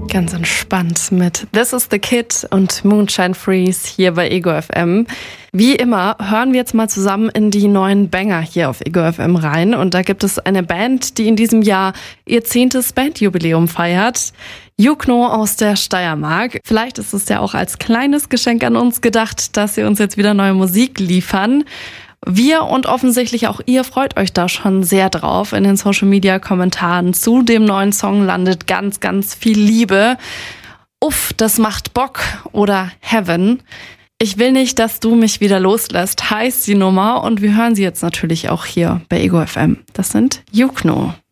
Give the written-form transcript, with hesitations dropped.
Ganz entspannt mit This is the Kid und Moonshine Freeze hier bei Ego FM. Wie immer hören wir jetzt mal zusammen in die neuen Banger hier auf Ego FM rein. Und da gibt es eine Band, die in diesem Jahr ihr 10. Bandjubiläum feiert. Jukno aus der Steiermark. Vielleicht ist es ja auch als kleines Geschenk an uns gedacht, dass sie uns jetzt wieder neue Musik liefern. Wir und offensichtlich auch ihr freut euch da schon sehr drauf. In den Social-Media-Kommentaren zu dem neuen Song landet ganz, ganz viel Liebe. Uff, das macht Bock oder Heaven. Ich will nicht, dass du mich wieder loslässt, heißt die Nummer. Und wir hören sie jetzt natürlich auch hier bei Ego FM. Das sind Jukno.